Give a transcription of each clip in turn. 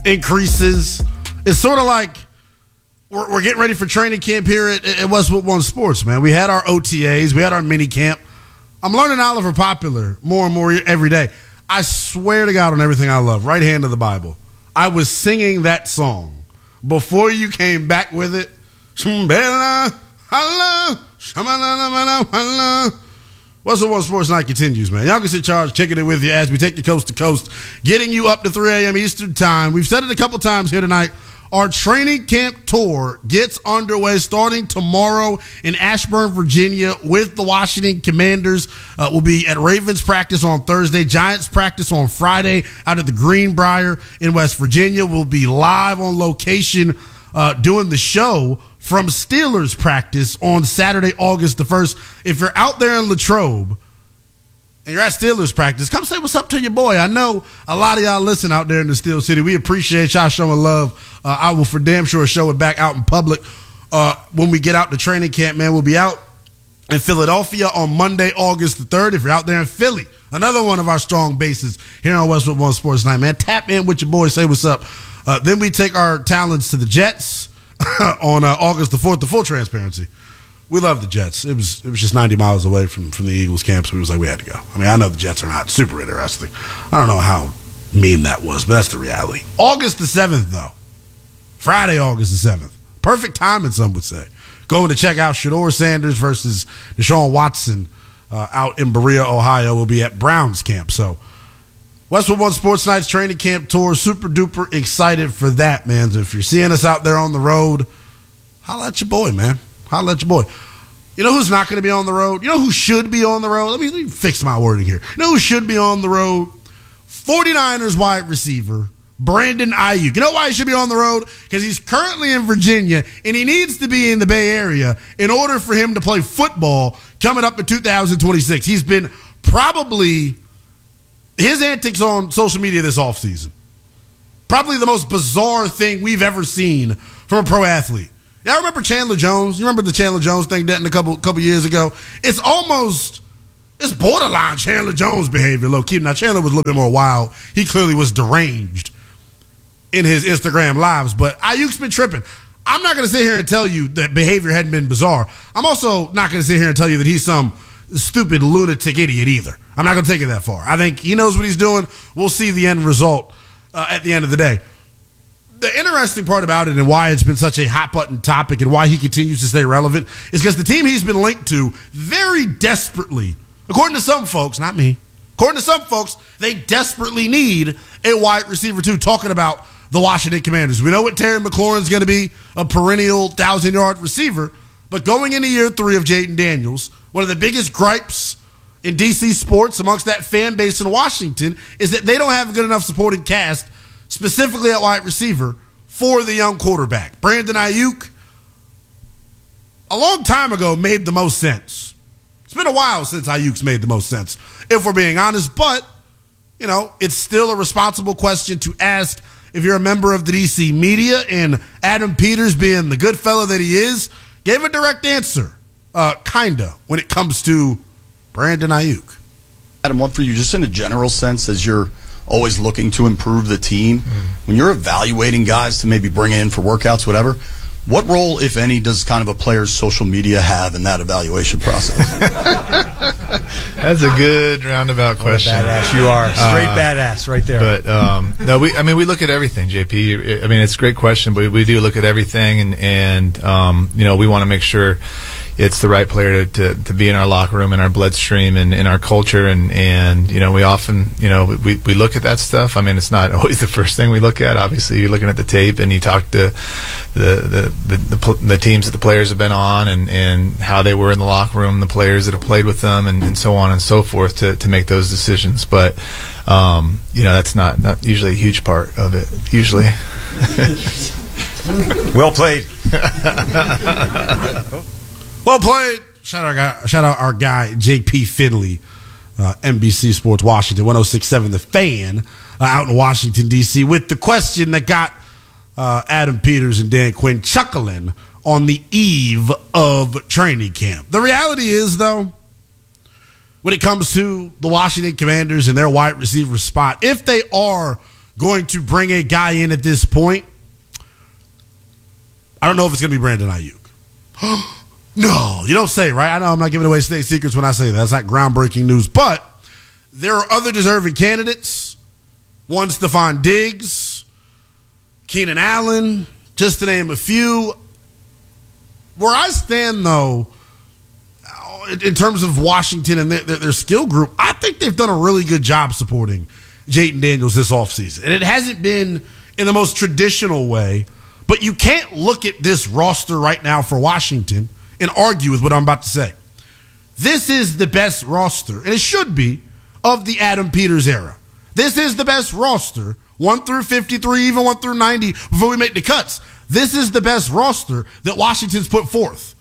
increases. It's sort of like we're getting ready for training camp here at Westwood One Sports, man. We had our OTAs. We had our mini camp. I'm learning Oliver Popular more and more every day. I swear to God on everything I love, right hand of the Bible, I was singing that song before you came back with it. What's the One Sports Night continues, man. Y'all can sit charge, kicking it with you as we take you coast to coast, getting you up to 3 a.m. Eastern time. We've said it a couple times here tonight. Our training camp tour gets underway starting tomorrow in Ashburn, Virginia with the Washington Commanders. We'll be at Ravens practice on Thursday, Giants practice on Friday out at the Greenbrier in West Virginia. We'll be live on location doing the show from Steelers practice on Saturday, August the 1st. If you're out there in Latrobe and you're at Steelers practice, come say what's up to your boy. I know a lot of y'all listen out there in the Steel City. We appreciate y'all showing love. I will for damn sure show it back out in public when we get out to training camp, man. We'll be out in Philadelphia on Monday, August the 3rd. If you're out there in Philly, another one of our strong bases here on Westwood One Sports Night, man. Tap in with your boy, say what's up. Then we take our talents to the Jets on August the 4th, the full transparency. We love the Jets. It was just 90 miles away from the Eagles camp, so we was like, we had to go. I mean, I know the Jets are not super interesting. I don't know how mean that was, but that's the reality. August the 7th, though. Friday, August the 7th. Perfect timing, some would say. Going to check out Shedeur Sanders versus Deshaun Watson out in Berea, Ohio. Will be at Browns camp. So Westwood One Sports Night's training camp tour. Super duper excited for that, man. So if you're seeing us out there on the road, holla at your boy, man. Holla at your boy. You know who's not going to be on the road? You know who should be on the road? Let me fix my wording here. You know who should be on the road? 49ers wide receiver Brandon Ayuk. You know why he should be on the road? Because he's currently in Virginia, and he needs to be in the Bay Area in order for him to play football coming up in 2026. He's been probably his antics on social media this offseason. Probably the most bizarre thing we've ever seen from a pro athlete. Y'all remember Chandler Jones? You remember the Chandler Jones thing that a couple years ago? It's borderline Chandler Jones behavior, low-key. Now, Chandler was a little bit more wild. He clearly was deranged in his Instagram lives, but Ayuk's been tripping. I'm not going to sit here and tell you that behavior hadn't been bizarre. I'm also not going to sit here and tell you that he's some stupid lunatic idiot either. I'm not going to take it that far. I think he knows what he's doing. We'll see the end result at the end of the day. The interesting part about it and why it's been such a hot-button topic and why he continues to stay relevant is because the team he's been linked to very desperately, according to some folks, not me, according to some folks, they desperately need a wide receiver too, talking about the Washington Commanders. We know what Terry McLaurin's going to be, a perennial 1,000-yard receiver, but going into year 3 of Jaden Daniels, one of the biggest gripes in DC sports amongst that fan base in Washington is that they don't have a good enough supporting cast, specifically at wide receiver, for the young quarterback. Brandon Ayuk, a long time ago, made the most sense. It's been a while since Ayuk's made the most sense, if we're being honest, but, you know, it's still a responsible question to ask if you're a member of the DC media, and Adam Peters, being the good fellow that he is, gave a direct answer, kinda, when it comes to Brandon Ayuk. Adam, one for you, just in a general sense, as you're always looking to improve the team, when you're evaluating guys to maybe bring in for workouts, whatever, what role, if any, does kind of a player's social media have in that evaluation process? That's a good roundabout question. What a badass you are. Straight badass right there. But no, we look at everything, JP. I mean, it's a great question, but we do look at everything, and you know, we want to make sure it's the right player to be in our locker room, in our bloodstream, and in our culture, and you know, we often, you know, we look at that stuff. I mean, it's not always the first thing we look at. Obviously, you're looking at the tape, and you talk to the teams that the players have been on, and how they were in the locker room, the players that have played with them, and so on and so forth to make those decisions. But you know, that's not usually a huge part of it. Usually. Well played. Well played. Shout out our guy, JP Finley, NBC Sports Washington, 106.7 The Fan, out in Washington, D.C., with the question that got Adam Peters and Dan Quinn chuckling on the eve of training camp. The reality is, though, when it comes to the Washington Commanders and their wide receiver spot, if they are going to bring a guy in at this point, I don't know if it's going to be Brandon Ayuk. No, you don't say, right? I know I'm not giving away state secrets when I say that. That's not groundbreaking news. But there are other deserving candidates. One, Stephon Diggs, Keenan Allen, just to name a few. Where I stand, though, in terms of Washington and their skill group, I think they've done a really good job supporting Jayden Daniels this offseason. And it hasn't been in the most traditional way, but you can't look at this roster right now for Washington and argue with what I'm about to say. This is the best roster, and it should be, of the Adam Peters era. This is the best roster, 1 through 53, even 1 through 90, before we make the cuts. This is the best roster that Washington's put forth.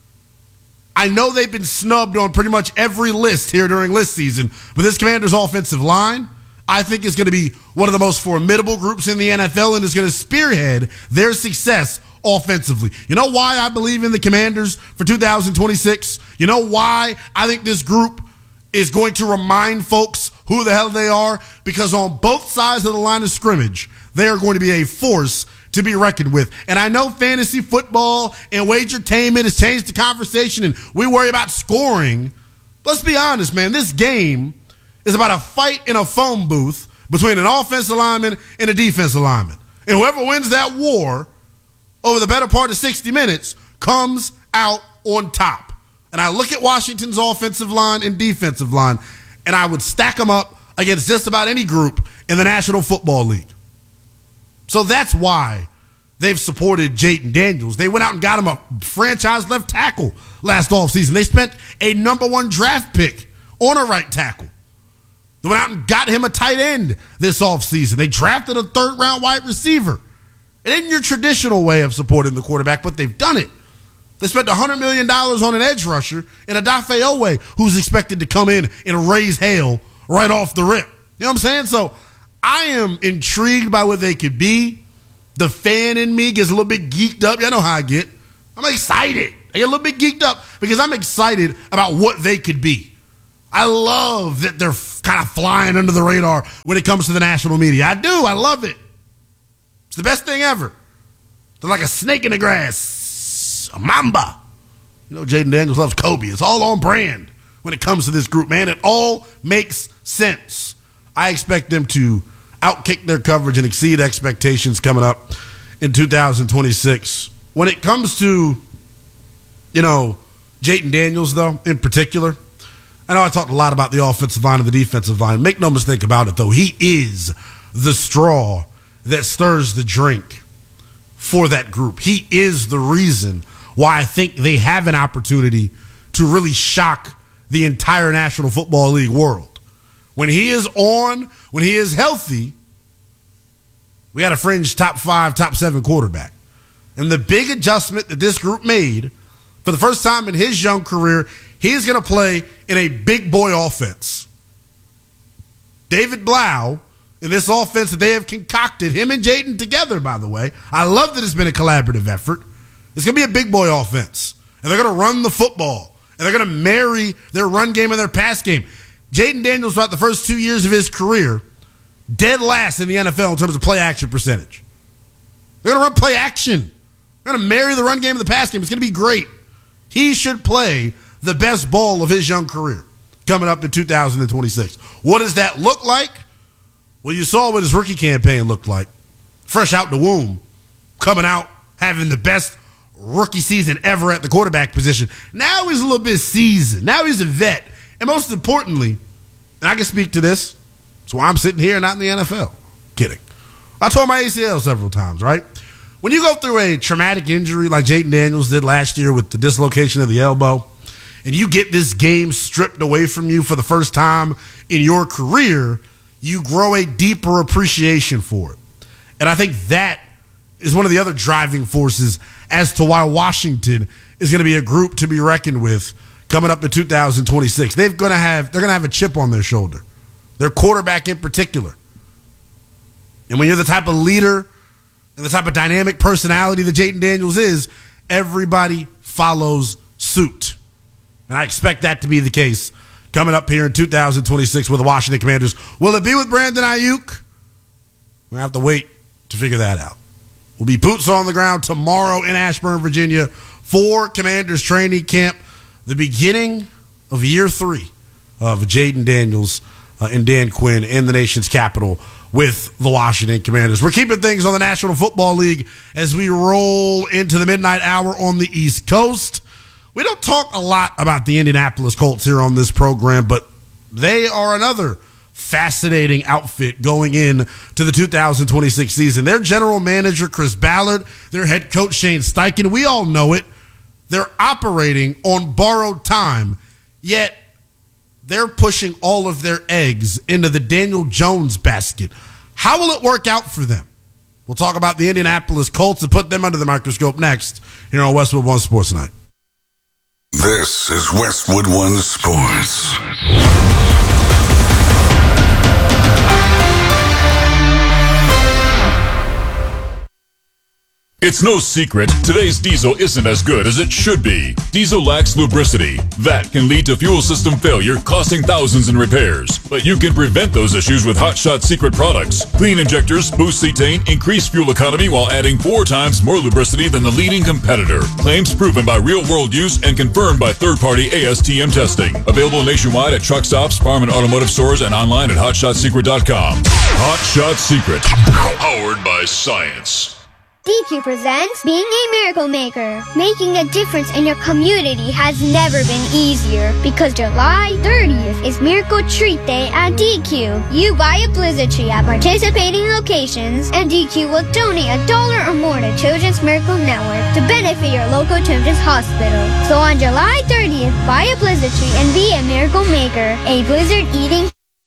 I know they've been snubbed on pretty much every list here during list season, but this Commanders' offensive line, I think, is going to be one of the most formidable groups in the NFL and is going to spearhead their success offensively. You know why I believe in the Commanders for 2026? You know why I think this group is going to remind folks who the hell they are? Because on both sides of the line of scrimmage, they are going to be a force to be reckoned with. And I know fantasy football and wagertainment has changed the conversation and we worry about scoring. Let's be honest, man. This game is about a fight in a phone booth between an offensive lineman and a defensive lineman. And whoever wins that war over the better part of 60 minutes comes out on top. And I look at Washington's offensive line and defensive line, and I would stack them up against just about any group in the National Football League. So that's why they've supported Jayden Daniels. They went out and got him a franchise left tackle last offseason. They spent a number 1 draft pick on a right tackle. They went out and got him a tight end this offseason. They drafted a 3rd-round wide receiver. It ain't your traditional way of supporting the quarterback, but they've done it. They spent $100 million on an edge rusher in Odafe Oweh, who's expected to come in and raise hell right off the rip. You know what I'm saying? So I am intrigued by what they could be. The fan in me gets a little bit geeked up. Y'all know how I get. I'm excited. I get a little bit geeked up because I'm excited about what they could be. I love that they're kind of flying under the radar when it comes to the national media. I do. I love it. It's the best thing ever. They're like a snake in the grass. A mamba. You know, Jayden Daniels loves Kobe. It's all on brand when it comes to this group, man. It all makes sense. I expect them to outkick their coverage and exceed expectations coming up in 2026. When it comes to, Jayden Daniels, though, in particular, I know I talked a lot about the offensive line and the defensive line. Make no mistake about it, though. He is the straw that stirs the drink for that group. He is the reason why I think they have an opportunity to really shock the entire National Football League world. When he is on, when he is healthy, we got a fringe top 5, top 7 quarterback. And the big adjustment that this group made for the first time in his young career, he's going to play in a big boy offense. David Blau, in this offense that they have concocted, him and Jayden together, by the way. I love that it's been a collaborative effort. It's going to be a big boy offense. And they're going to run the football. And they're going to marry their run game and their pass game. Jayden Daniels, throughout the first 2 years of his career, dead last in the NFL in terms of play action percentage. They're going to run play action. They're going to marry the run game and the pass game. It's going to be great. He should play the best ball of his young career coming up in 2026. What does that look like? Well, you saw what his rookie campaign looked like. Fresh out the womb, coming out, having the best rookie season ever at the quarterback position. Now he's a little bit seasoned. Now he's a vet. And most importantly, and I can speak to this, that's why I'm sitting here not in the NFL. Kidding. I tore my ACL several times, right? When you go through a traumatic injury like Jayden Daniels did last year with the dislocation of the elbow, and you get this game stripped away from you for the first time in your career, you grow a deeper appreciation for it. And I think that is one of the other driving forces as to why Washington is going to be a group to be reckoned with coming up in 2026. They're going to have a chip on their shoulder. Their quarterback in particular. And when you're the type of leader and the type of dynamic personality that Jayden Daniels is, everybody follows suit. And I expect that to be the case coming up here in 2026 with the Washington Commanders. Will it be with Brandon Ayuk? We're going to have to wait to figure that out. We'll be boots on the ground tomorrow in Ashburn, Virginia for Commanders training camp, the beginning of year 3 of Jaden Daniels and Dan Quinn in the nation's capital with the Washington Commanders. We're keeping things on the National Football League as we roll into the midnight hour on the East Coast. We don't talk a lot about the Indianapolis Colts here on this program, but they are another fascinating outfit going in to the 2026 season. Their general manager, Chris Ballard, their head coach, Shane Steichen, we all know it. They're operating on borrowed time, yet they're pushing all of their eggs into the Daniel Jones basket. How will it work out for them? We'll talk about the Indianapolis Colts and put them under the microscope next here on Westwood One Sports Night. This is Westwood One Sports. It's no secret, today's diesel isn't as good as it should be. Diesel lacks lubricity. That can lead to fuel system failure, costing thousands in repairs. But you can prevent those issues with Hot Shot Secret products. Clean injectors, boost cetane, increase fuel economy while adding 4 times more lubricity than the leading competitor. Claims proven by real-world use and confirmed by third-party ASTM testing. Available nationwide at truck stops, farm and automotive stores, and online at HotShotSecret.com. Hot Shot Secret. Powered by science. DQ presents Being a Miracle Maker. Making a difference in your community has never been easier because July 30th is Miracle Treat Day at DQ. You buy a Blizzard tree at participating locations and DQ will donate $1 or more to Children's Miracle Network to benefit your local children's hospital. So on July 30th, buy a Blizzard tree and be a Miracle Maker. A Blizzard eating.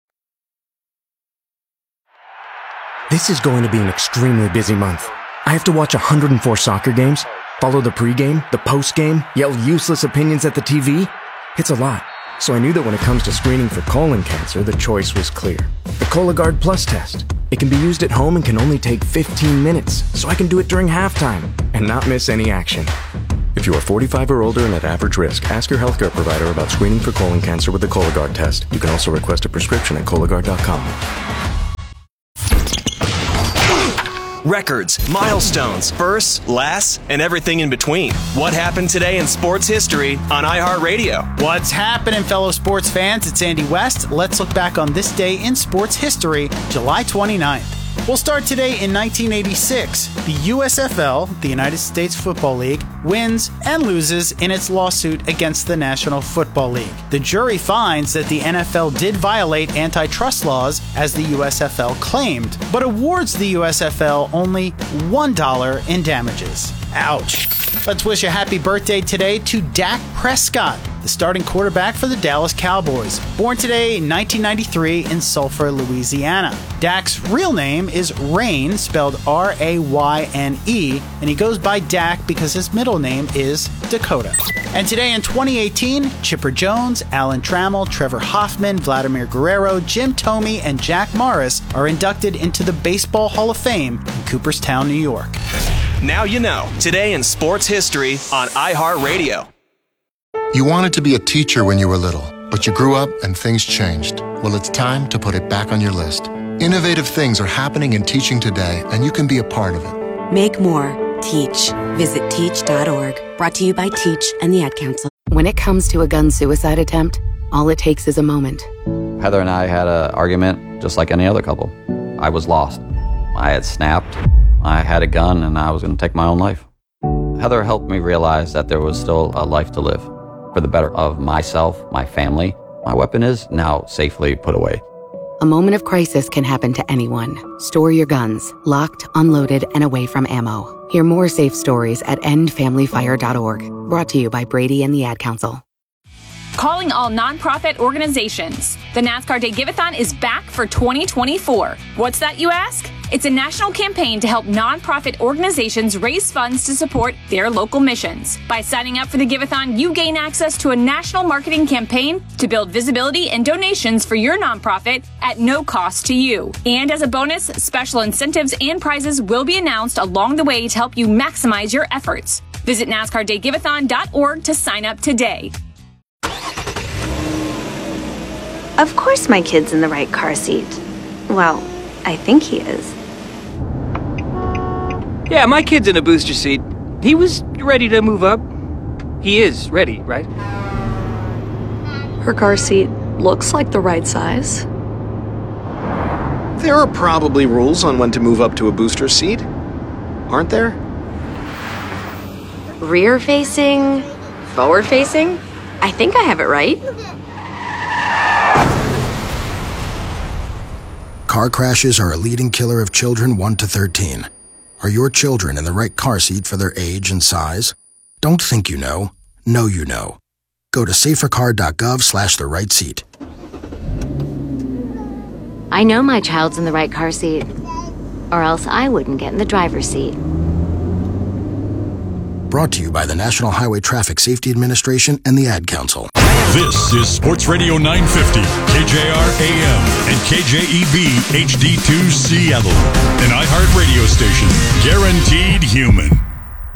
This is going to be an extremely busy month. I have to watch 104 soccer games, follow the pregame, the postgame, yell useless opinions at the TV. It's a lot. So I knew that when it comes to screening for colon cancer, the choice was clear. The Cologuard Plus test. It can be used at home and can only take 15 minutes, so I can do it during halftime and not miss any action. If you are 45 or older and at average risk, ask your healthcare provider about screening for colon cancer with the Cologuard test. You can also request a prescription at Cologuard.com. Records, milestones, firsts, lasts, and everything in between. What happened today in sports history on iHeartRadio? What's happening, fellow sports fans? It's Andy West. Let's look back on this day in sports history, July 29th. We'll start today in 1986. The USFL, the United States Football League, wins and loses in its lawsuit against the National Football League. The jury finds that the NFL did violate antitrust laws, as the USFL claimed, but awards the USFL only $1 in damages. Ouch. Let's wish a happy birthday today to Dak Prescott, the starting quarterback for the Dallas Cowboys. Born today in 1993 in Sulphur, Louisiana. Dak's real name is Rayne, spelled R-A-Y-N-E, and he goes by Dak because his middle name is Dakota. And today in 2018, Chipper Jones, Alan Trammell, Trevor Hoffman, Vladimir Guerrero, Jim Thome, and Jack Morris are inducted into the Baseball Hall of Fame in Cooperstown, New York. Now you know, today in sports history on iHeartRadio. You wanted to be a teacher when you were little, but you grew up and things changed. Well, it's time to put it back on your list. Innovative things are happening in teaching today, and you can be a part of it. Make more. Teach. Visit teach.org. Brought to you by Teach and the Ad Council. When it comes to a gun suicide attempt, all it takes is a moment. Heather and I had an argument just like any other couple. I was lost. I had snapped. I had a gun, and I was going to take my own life. Heather helped me realize that there was still a life to live. For the better of myself, my family, my weapon is now safely put away. A moment of crisis can happen to anyone. Store your guns, locked, unloaded, and away from ammo. Hear more safe stories at endfamilyfire.org. Brought to you by Brady and the Ad Council. Calling all nonprofit organizations. The NASCAR Day Give-A-thon is back for 2024. What's that, you ask? It's a national campaign to help nonprofit organizations raise funds to support their local missions. By signing up for the Give-A-thon, you gain access to a national marketing campaign to build visibility and donations for your nonprofit at no cost to you. And as a bonus, special incentives and prizes will be announced along the way to help you maximize your efforts. Visit NASCARDayGiveathon.org to sign up today. Of course my kid's in the right car seat. Well, I think he is. Yeah, my kid's in a booster seat. He was ready to move up. He is ready, right? Her car seat looks like the right size. There are probably rules on when to move up to a booster seat, aren't there? Rear facing, forward facing. I think I have it right. Car crashes are a leading killer of children 1 to 13. Are your children in the right car seat for their age and size? Don't think you know you know. Go to safercar.gov/the right seat. I know my child's in the right car seat, or else I wouldn't get in the driver's seat. Brought to you by the National Highway Traffic Safety Administration and the Ad Council. This is Sports Radio 950, KJR AM and KJEB HD2 Seattle, an iHeart radio station, guaranteed human.